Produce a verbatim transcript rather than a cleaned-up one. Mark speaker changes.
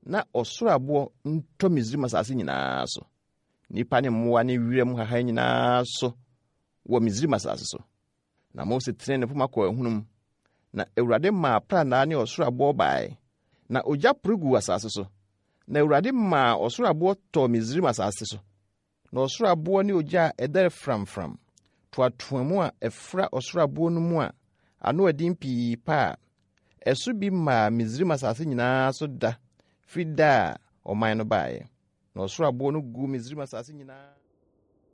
Speaker 1: na ɔsoro aboɔ ntɔ Misraim asase nyinaa so. Nipa ne mmoa ne wiram haha nyinaa so wɔ Misraim asase so. Na Mose tene ne poma kɔ ahunum, na Awurade maa pranaa ne ɔsoro aboɔ bae, na ogya porogu asase so. Na Awurade maa ɔsoro aboɔ tɔ Misraim asase so. Na ɔsoro aboɔ ne ogya ɛdɛre framfram, toatoa mu a ɛfra ɔsoro aboɔ no mu a ano adin pii pa a ɛso bi maa Misraim asase nyinaa so da firi da a ɔman no baeɛ. Na ɔsoro aboɔ no gu Misraim asase nyinaa